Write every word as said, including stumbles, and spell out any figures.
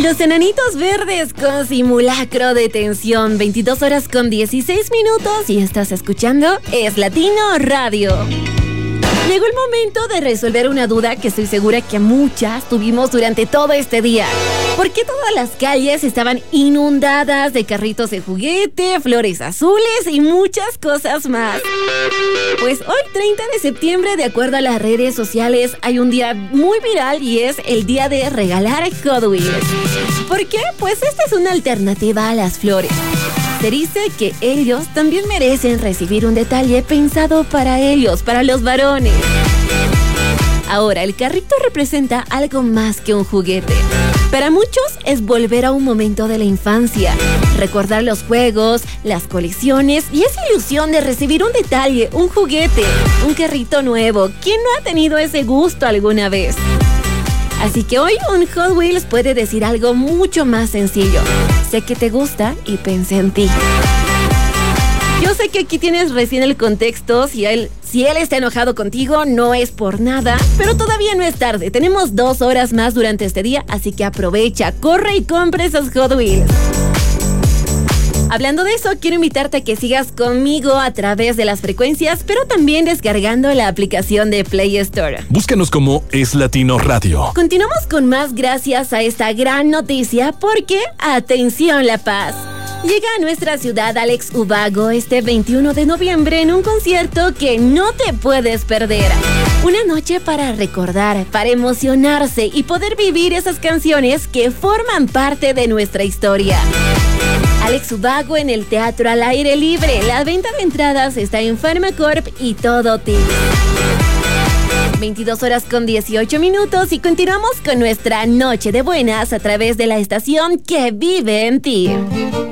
Los Enanitos Verdes con Simulacro de Tensión, veintidós horas con dieciséis minutos y estás escuchando Es Latino Radio. Llegó el momento de resolver una duda que estoy segura que muchas tuvimos durante todo este día. ¿Por qué todas las calles estaban inundadas de carritos de juguete, flores azules y muchas cosas más? Pues hoy, treinta de septiembre, de acuerdo a las redes sociales, hay un día muy viral y es el día de regalar Hot Wheels. ¿Por qué? Pues esta es una alternativa a las flores. Se dice que ellos también merecen recibir un detalle pensado para ellos, para los varones. Ahora, el carrito representa algo más que un juguete. Para muchos es volver a un momento de la infancia, recordar los juegos, las colecciones y esa ilusión de recibir un detalle, un juguete, un carrito nuevo. ¿Quién no ha tenido ese gusto alguna vez? Así que hoy un Hot Wheels puede decir algo mucho más sencillo. Sé que te gusta y pensé en ti. Yo sé que aquí tienes recién el contexto. Si él, si él está enojado contigo, no es por nada. Pero todavía no es tarde. Tenemos dos horas más durante este día, así que aprovecha, corre y compra esos Hot Wheels. Hablando de eso, quiero invitarte a que sigas conmigo a través de las frecuencias, pero también descargando la aplicación de Play Store. Búscanos como Es Latino Radio. Continuamos con más gracias a esta gran noticia porque, atención La Paz, llega a nuestra ciudad Alex Ubago este veintiuno de noviembre en un concierto que no te puedes perder. Una noche para recordar, para emocionarse y poder vivir esas canciones que forman parte de nuestra historia. Alex Ubago en el Teatro al Aire Libre. La venta de entradas está en Pharmacorp y Todo Tips. veintidós horas con dieciocho minutos y continuamos con nuestra noche de buenas a través de la estación que vive en ti.